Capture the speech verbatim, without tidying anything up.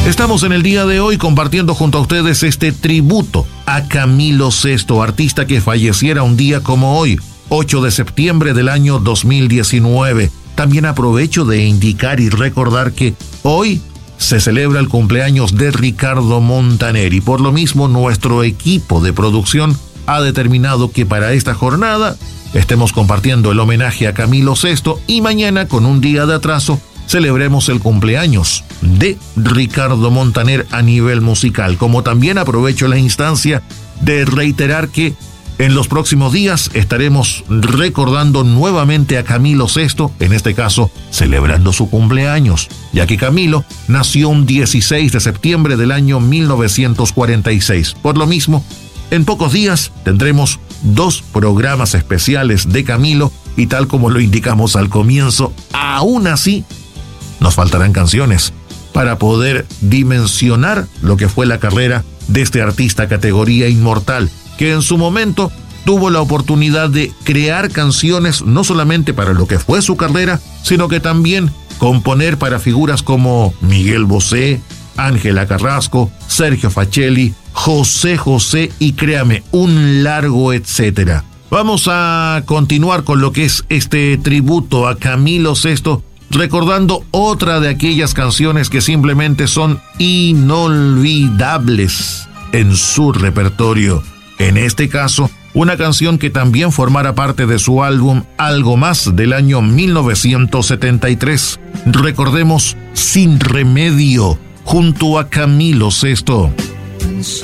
Estamos en el día de hoy compartiendo junto a ustedes este tributo a Camilo Sesto, artista que falleciera un día como hoy, ocho de septiembre del año dos mil diecinueve. También aprovecho de indicar y recordar que hoy se celebra el cumpleaños de Ricardo Montaner y por lo mismo nuestro equipo de producción ha determinado que para esta jornada estemos compartiendo el homenaje a Camilo Sesto y mañana, con un día de atraso, celebremos el cumpleaños de Ricardo Montaner a nivel musical. Como también aprovecho la instancia de reiterar que en los próximos días estaremos recordando nuevamente a Camilo Sesto, en este caso celebrando su cumpleaños, ya que Camilo nació un dieciséis de septiembre del año mil novecientos cuarenta y seis. Por lo mismo, en pocos días tendremos dos programas especiales de Camilo y tal como lo indicamos al comienzo, aún así nos faltarán canciones para poder dimensionar lo que fue la carrera de este artista categoría inmortal, que en su momento tuvo la oportunidad de crear canciones no solamente para lo que fue su carrera, sino que también componer para figuras como Miguel Bosé, Ángela Carrasco, Sergio Facelli, José José y créame, un largo etcétera. Vamos a continuar con lo que es este tributo a Camilo Sesto, recordando otra de aquellas canciones que simplemente son inolvidables en su repertorio. En este caso, una canción que también formara parte de su álbum Algo Más del año mil novecientos setenta y tres. Recordemos Sin Remedio, junto a Camilo Sesto.